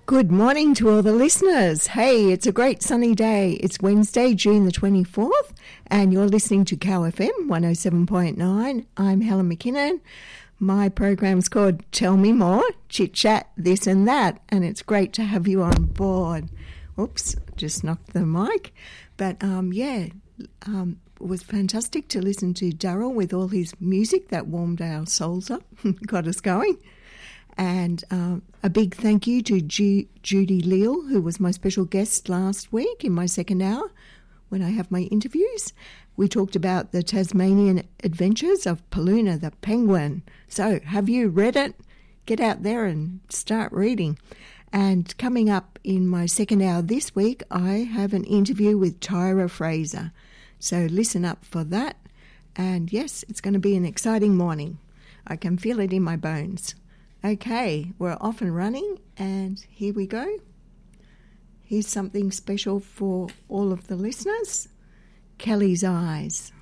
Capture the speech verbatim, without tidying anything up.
Good morning to all the listeners. Hey, it's a great sunny day. It's Wednesday, June the twenty-fourth, and you're listening to Cow F M one oh seven point nine. I'm Helen McKinnon. My program's called Tell Me More, Chit Chat, This and That, and it's great to have you on board. Oops, just knocked the mic. But um, yeah, um, it was fantastic to listen to Daryl with all his music that warmed our souls up, got us going. And um, a big thank you to Ju- Judy Leal, who was my special guest last week in my second hour when I have my interviews. We talked about the Tasmanian adventures of Paluna the penguin. So have you read it? Get out there and start reading. And coming up in my second hour this week, I have an interview with Tyra Fraser. So listen up for that. And yes, it's going to be an exciting morning. I can feel it in my bones. Okay, we're off and running, and here we go. Here's something special for all of the listeners. Kelly's Eyes.